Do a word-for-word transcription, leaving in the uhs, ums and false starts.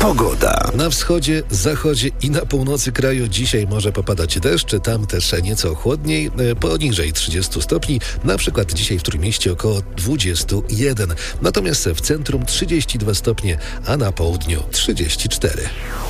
Pogoda. Na wschodzie, zachodzie i na północy kraju dzisiaj może popadać deszcz, tam też nieco chłodniej, poniżej trzydziestu stopni, na przykład dzisiaj w Trójmieście około dwudziestu jeden. Natomiast w centrum trzydzieści dwa stopnie, a na południu trzydzieści cztery.